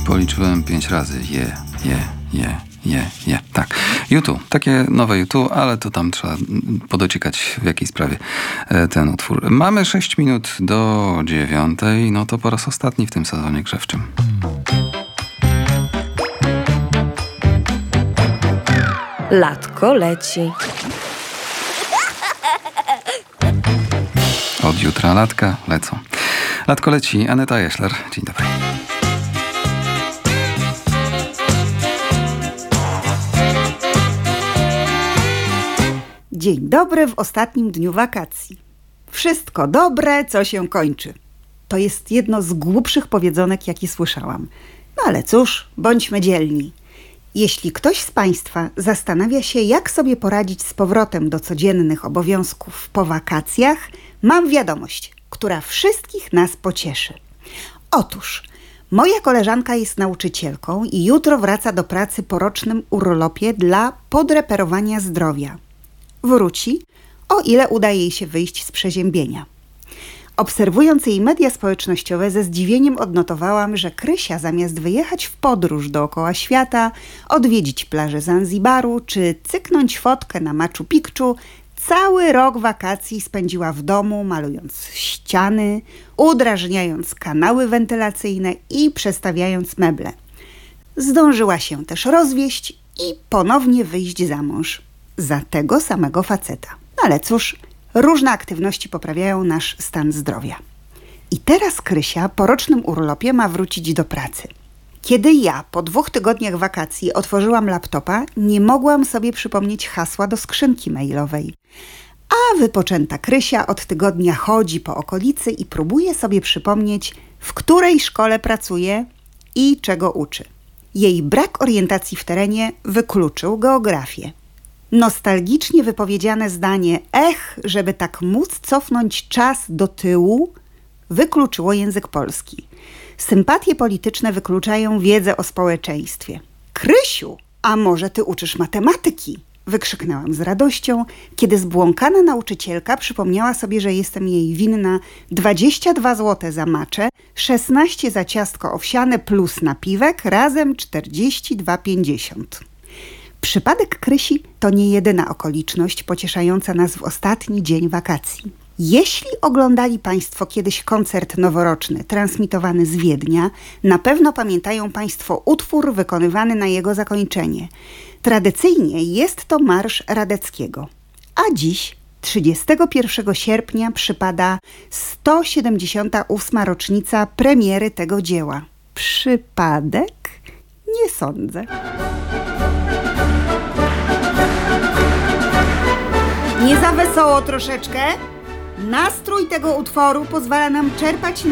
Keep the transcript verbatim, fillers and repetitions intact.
Policzyłem pięć razy. Je, je, je, je, je. Tak. YouTube. Takie nowe YouTube, ale to tam trzeba podociekać w jakiej sprawie ten utwór. Mamy sześć minut do dziewiątej. No to po raz ostatni w tym sezonie grzewczym. Latko leci. Od jutra latka lecą. Latko leci. Aneta Jeśler. Dzień dobry. Dzień dobry w ostatnim dniu wakacji. Wszystko dobre, co się kończy. To jest jedno z głupszych powiedzonek, jakie słyszałam. No ale cóż, bądźmy dzielni. Jeśli ktoś z Państwa zastanawia się, jak sobie poradzić z powrotem do codziennych obowiązków po wakacjach, mam wiadomość, która wszystkich nas pocieszy. Otóż, moja koleżanka jest nauczycielką i jutro wraca do pracy po rocznym urlopie dla podreperowania zdrowia. Wróci, o ile uda jej się wyjść z przeziębienia. Obserwując jej media społecznościowe, ze zdziwieniem odnotowałam, że Krysia zamiast wyjechać w podróż dookoła świata, odwiedzić plażę Zanzibaru czy cyknąć fotkę na Machu Picchu, cały rok wakacji spędziła w domu, malując ściany, udrażniając kanały wentylacyjne i przestawiając meble. Zdążyła się też rozwieść i ponownie wyjść za mąż. Za tego samego faceta. Ale cóż, różne aktywności poprawiają nasz stan zdrowia. I teraz Krysia po rocznym urlopie ma wrócić do pracy. Kiedy ja po dwóch tygodniach wakacji otworzyłam laptopa, nie mogłam sobie przypomnieć hasła do skrzynki mailowej. A wypoczęta Krysia od tygodnia chodzi po okolicy i próbuje sobie przypomnieć, w której szkole pracuje i czego uczy. Jej brak orientacji w terenie wykluczył geografię. Nostalgicznie wypowiedziane zdanie „ech, żeby tak móc cofnąć czas do tyłu” wykluczyło język polski. Sympatie polityczne wykluczają wiedzę o społeczeństwie. „Krysiu, a może ty uczysz matematyki?” wykrzyknęłam z radością, kiedy zbłąkana nauczycielka przypomniała sobie, że jestem jej winna dwadzieścia dwa złote za maczę, szesnaście za ciastko owsiane plus napiwek, razem czterdzieści dwa pięćdziesiąt. Przypadek Krysi to nie jedyna okoliczność pocieszająca nas w ostatni dzień wakacji. Jeśli oglądali Państwo kiedyś koncert noworoczny transmitowany z Wiednia, na pewno pamiętają Państwo utwór wykonywany na jego zakończenie. Tradycyjnie jest to marsz Radeckiego. A dziś, trzydziestego pierwszego sierpnia, przypada sto siedemdziesiąta ósma rocznica premiery tego dzieła. Przypadek? Nie sądzę. Nie za wesoło troszeczkę? Nastrój tego utworu pozwala nam czerpać